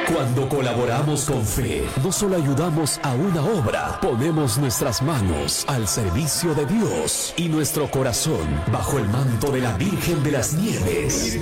Cuando colaboramos con fe, no solo ayudamos a una obra, ponemos nuestras manos al servicio de Dios y nuestro corazón bajo el manto de la Virgen de las Nieves.